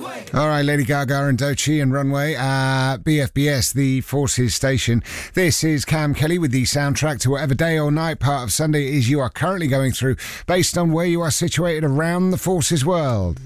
All right, Lady Gaga and Doechii and Runway, BFBS, the Forces station. This is Cam Kelly with the soundtrack to whatever day or night part of Sunday it is you are currently going through, based on where you are situated around the Forces world.